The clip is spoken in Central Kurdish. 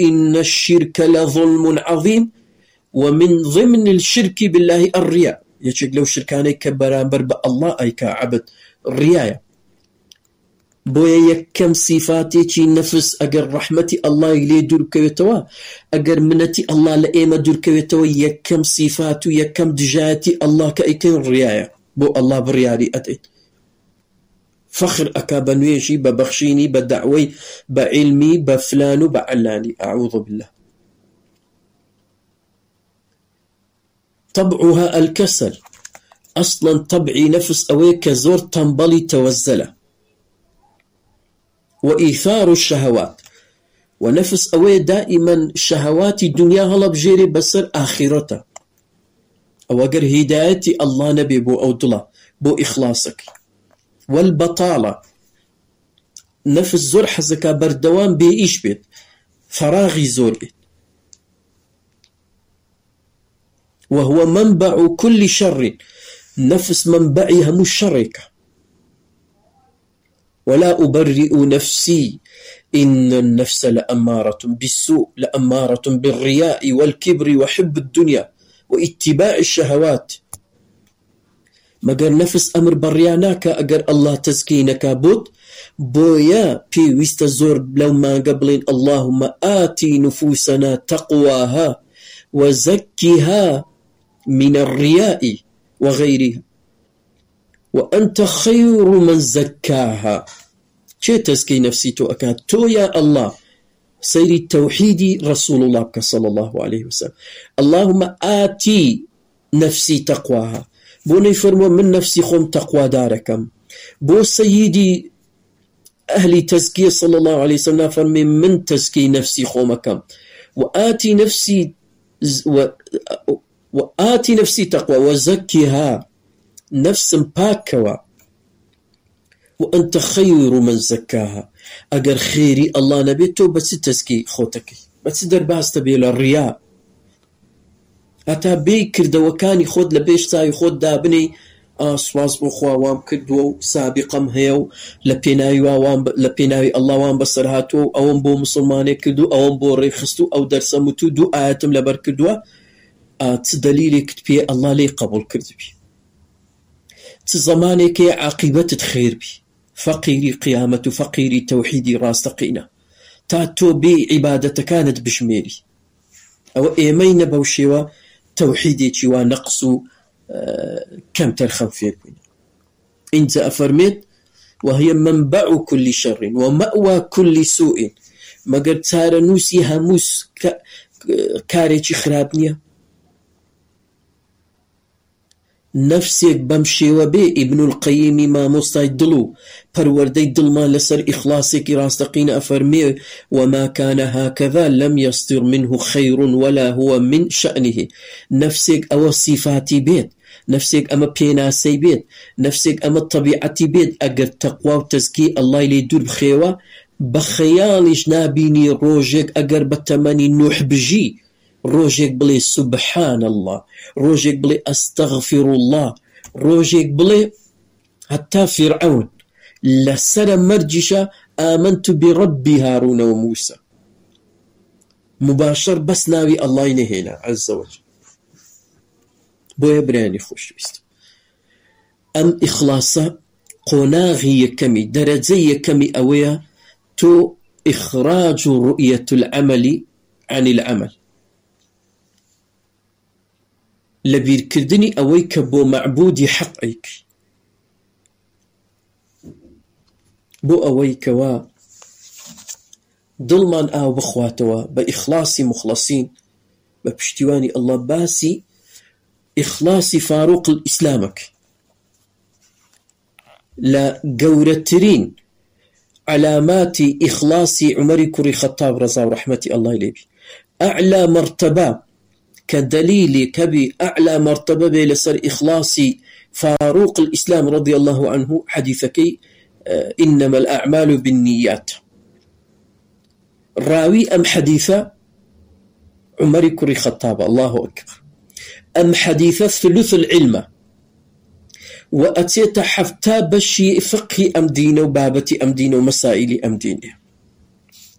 إن الشرك لظلم عظيم ومن ضمن الشرك بالله الرياء. يشك لو شركاني كبرامبر بالله أي كعبد الرياء. بويا يكم صفاتي نفس أجر رحمتي الله إلي درك يتوا أجر منتي الله لئيم درك يتوا يكم صفات يكم دجاتي الله كأيكن الرياء. بو الله بريالي أتيت فخر أكابنويشي ببخشيني بدعوي بعلمي بفلان بعلاني أعوذ بالله. طبعها الكسل أصلا طبعي نفس أويك زور تنبلي توزله وإيثار الشهوات ونفس أوي دائما شهوات الدنيا هلا بجيري بصر آخرته أو أقر هدايتي الله نبي بو أودلا بو إخلاصك. والبطالة نفس زور حزكا بردوان بإيش بيت فراغي زور بيت وهو منبع كل شر نفس منبعها مش شركة. ولا أبرئ نفسي إن النفس لأمارة بالسوء لأمارة بالرياء والكبر وحب الدنيا واتباع الشهوات. مگر نفس أمر برياناك أجر الله تزكينك بود بويا بي ويست زور لو ما قبلين اللهم آتي نفوسنا تقواها وزكها من الرياء وغيرها وأنت خير من زكاها. شي تزكي نفسي تو أكاد تو يا الله سيري التوحيدي رسول الله صلى الله عليه وسلم. اللهم آتي نفسي تقواها بوني فرمو من نفسي خم تقوى داركم بو سيدي أهلي تزكية صلى الله عليه وسلم فرمي من تزكي نفسي خومكم وآتي نفسي تقوى وزكها نفس باكوا وأنت خير من زكاها. أجر خيري الله نبيته بس تزكي خوتك بس در باس تبي للرياء أتا بيكر دوكاني خود لبيش تاي خود دابني سواز بخوا وام كدو سابقا هيو لبيناي الله وام بسرهاتو أو بو مسلماني كدو أو بو ريخستو أو درسمتو دو آياتم لبر كدو تدليلي كتبي الله لي قبول كردبي تزمانك عاقبة خير بي فقيري قيامة فقيري توحيدي راستقينا تاتو بي عبادة كانت بشميري أو إيمين بوشيوا توحيدي شوا نقصو كم ترخم فيك انت أفرميت وهي منبع كل شر ومأوى كل سوء ما قلت سارة نوسي هموس كاريشي خرابنيا نفسك بمشي وبي ابن القيم ما مستيدلو پروردي دلما لسر إخلاصك راستقين أفرمي وما كان هكذا لم يصدر منه خير ولا هو من شأنه. نفسك أو صفاتي بيت نفسك أما بيناسي بيت نفسك أما الطبيعة بيت أجر تقوى وتزكي الله اللي يدور بخيوة بخيالش نابيني روجك أجر بتماني نوح بجي روجك بلي سبحان الله روجك بلي أستغفر الله روجك بلي حتى فرعون لسر مرجشة آمنت بربي هارون وموسى مباشر بس ناوي الله ينهينا عز وجل. بويا براني خوش بيست أم إخلاصا قناغي كمي درجي كمي أويا تو إخراج رؤية العمل عن العمل لبير كردني أويك بو معبودي حقك بو أويك وا ظلمان أو بخواتوا بإخلاصي مخلصين ببشتواني الله باسي إخلاصي فاروق الإسلامك لا جورترين علامات إخلاصي عمر كري خطاب رضا ورحمتي الله إليه أعلى مرتبة كدليل كبي أعلى مرتبة لسر إخلاصي فاروق الإسلام رضي الله عنه حديثك إنما الأعمال بالنيات راوي أم حديثة عمر كري خطاب الله أكبر أم حديثة ثلث العلم وأتيت حفتا بشي فقه أم دين وبابة أم دين ومسائل أم دين